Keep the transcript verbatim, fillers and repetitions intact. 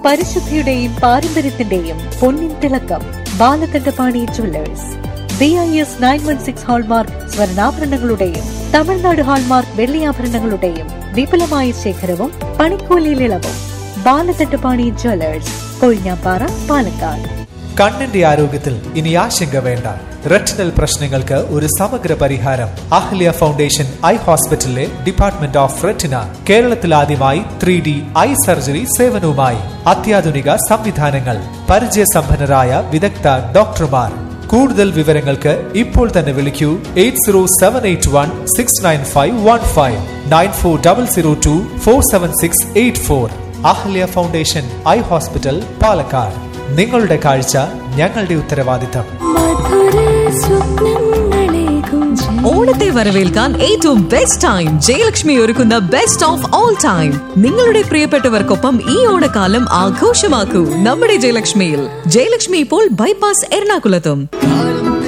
പരിശുദ്ധിയുടെയും പാരമ്പര്യത്തിന്റെയും പൊന്നിൻ തിളക്കം. Balakandapani Jewellers. B I S nine one six hallmark സ്വർണ്ണാഭരണങ്ങളുടെയും Tamil Nadu hallmark വെള്ളിയാഭരണങ്ങളുടെയും വിപുലമായ ശേഖരവും പണിക്കൂലിയിൽ ഇളവും. ബാലകണ്ഠപാണി ജ്വല്ലേഴ്സ്, കൊഴിഞ്ഞാപ്പാറ, പാലക്കാട്. കണ്ണിന്റെ ആരോഗ്യത്തിൽ ഇനി ആശങ്ക വേണ്ട. റെറ്റിനൽ പ്രശ്നങ്ങൾക്ക് ഒരു സമഗ്ര പരിഹാരം. അഹ്ല്യ ഫൗണ്ടേഷൻ ഐ ഹോസ്പിറ്റലിലെ ഡിപ്പാർട്ട്മെന്റ് ഓഫ് റെറ്റിന കേരളത്തിൽ ആദ്യമായി ത്രീ ഡി ഐ സർജറി സേവനവുമായി. അത്യാധുനിക സംവിധാനങ്ങൾ, പരിചയസമ്പന്നരായ വിദഗ്ധ ഡോക്ടർമാർ. കൂടുതൽ വിവരങ്ങൾക്ക് ഇപ്പോൾ തന്നെ വിളിക്കൂ eight zero seven eight one six nine five one five nine four double zero to four seven six eight four. Ahalia foundation eye hospital, Palakkad. നിങ്ങളുടെ കാഴ്ച ഞങ്ങളുടെ ഉത്തരവാദിത്തം. ഓണത്തെ വരവേൽക്കാൻ ഏറ്റവും ബെസ്റ്റ് ടൈം ജയലക്ഷ്മി ഒരുക്കുന്ന ബെസ്റ്റ് ഓഫ് ഓൾ ടൈം. നിങ്ങളുടെ പ്രിയപ്പെട്ടവർക്കൊപ്പം ഈ ഓണക്കാലം ആഘോഷമാക്കൂ നമ്മുടെ ജയലക്ഷ്മിയിൽ. ജയലക്ഷ്മി ഇപ്പോൾ ബൈപ്പാസ് എറണാകുളത്തും.